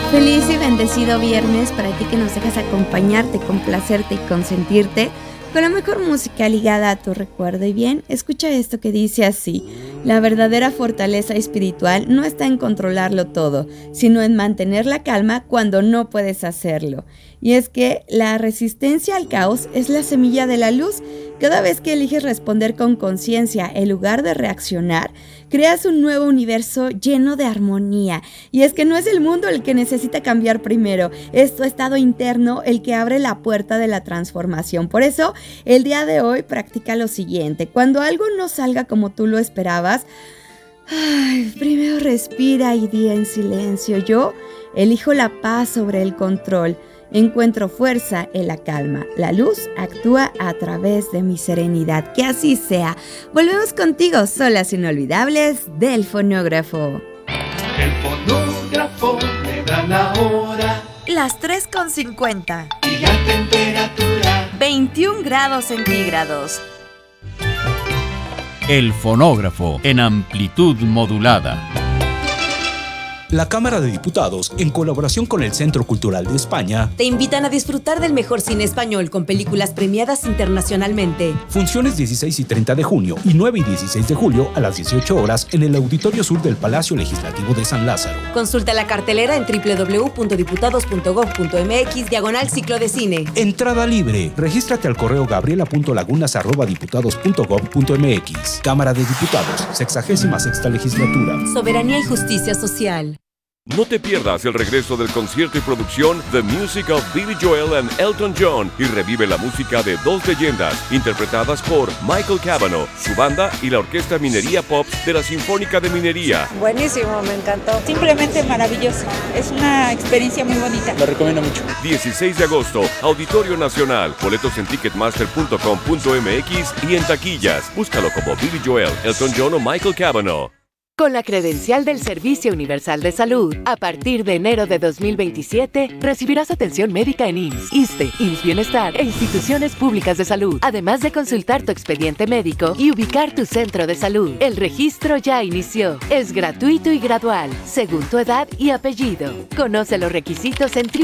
Feliz y bendecido viernes para ti que nos dejas acompañarte, complacerte y consentirte con la mejor música ligada a tu recuerdo. Y bien, escucha esto que dice así: la verdadera fortaleza espiritual no está en controlarlo todo, sino en mantener la calma cuando no puedes hacerlo. Y es que la resistencia al caos es la semilla de la luz. Cada vez que eliges responder con conciencia en lugar de reaccionar, creas un nuevo universo lleno de armonía. Y es que no es el mundo el que necesita cambiar primero, es tu estado interno el que abre la puerta de la transformación. Por eso, el día de hoy practica lo siguiente: cuando algo no salga como tú lo esperabas, primero respira y di en silencio: yo elijo la paz sobre el control. Encuentro fuerza en la calma. La luz actúa a través de mi serenidad. Que así sea. Volvemos contigo, solas inolvidables del fonógrafo. El fonógrafo me da la hora. Las 3:50. Y la temperatura. 21 grados centígrados. El fonógrafo en amplitud modulada. La Cámara de Diputados, en colaboración con el Centro Cultural de España, te invitan a disfrutar del mejor cine español con películas premiadas internacionalmente. Funciones 16 y 30 de junio y 9 y 16 de julio a las 18 horas en el Auditorio Sur del Palacio Legislativo de San Lázaro. Consulta la cartelera en www.diputados.gov.mx/ciclo de cine. Entrada libre. Regístrate al correo gabriela.lagunas@diputados.gov.mx. Cámara de Diputados, 66ª Legislatura. Soberanía y justicia social. No te pierdas el regreso del concierto y producción The Music of Billy Joel and Elton John y revive la música de dos leyendas interpretadas por Michael Cavanaugh, su banda y la Orquesta Minería Pops de la Sinfónica de Minería. Buenísimo, me encantó. Simplemente maravilloso. Es una experiencia muy bonita. Lo recomiendo mucho. 16 de agosto, Auditorio Nacional. Boletos en ticketmaster.com.mx y en taquillas. Búscalo como Billy Joel, Elton John o Michael Cavanaugh. Con la credencial del Servicio Universal de Salud, a partir de enero de 2027, recibirás atención médica en IMSS, ISSSTE, IMSS Bienestar e instituciones públicas de salud, además de consultar tu expediente médico y ubicar tu centro de salud. El registro ya inició. Es gratuito y gradual, según tu edad y apellido. Conoce los requisitos en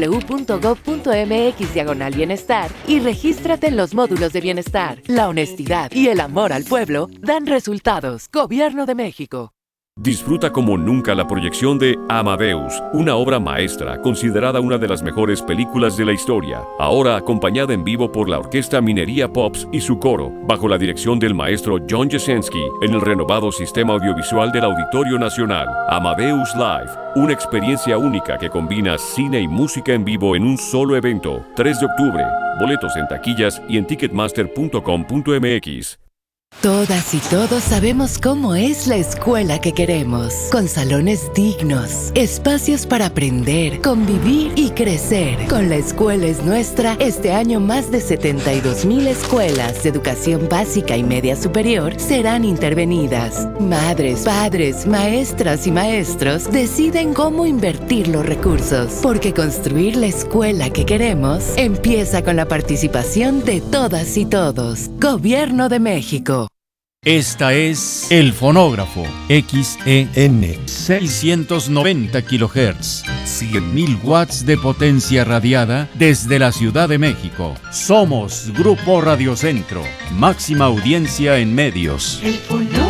www.gov.mx/bienestar y regístrate en los módulos de bienestar. La honestidad y el amor al pueblo dan resultados. Gobierno de México. Disfruta como nunca la proyección de Amadeus, una obra maestra considerada una de las mejores películas de la historia, ahora acompañada en vivo por la Orquesta Minería Pops y su coro, bajo la dirección del maestro John Jasenski, en el renovado sistema audiovisual del Auditorio Nacional. Amadeus Live, una experiencia única que combina cine y música en vivo en un solo evento. 3 de octubre, boletos en taquillas y en ticketmaster.com.mx. Todas y todos sabemos cómo es la escuela que queremos, con salones dignos, espacios para aprender, convivir y crecer. Con La Escuela es Nuestra, este año más de 72,000 escuelas de educación básica y media superior serán intervenidas. Madres, padres, maestras y maestros deciden cómo invertir los recursos, porque construir la escuela que queremos empieza con la participación de todas y todos. Gobierno de México. Esta es El Fonógrafo, XEN 690 kHz, 100.000 watts de potencia radiada desde la Ciudad de México. Somos Grupo Radio Centro, máxima audiencia en medios.